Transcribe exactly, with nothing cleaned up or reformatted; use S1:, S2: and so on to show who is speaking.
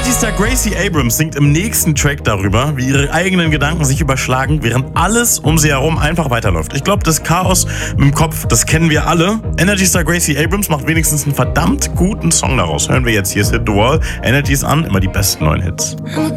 S1: Energy Star Gracie Abrams singt im nächsten Track darüber, wie ihre eigenen Gedanken sich überschlagen, während alles um sie herum einfach weiterläuft. Ich glaube, das Chaos im Kopf, das kennen wir alle. Energy Star Gracie Abrams macht wenigstens einen verdammt guten Song daraus. Hören wir jetzt, hier ist Hit the Wall. Energy ist an, immer die besten neuen Hits.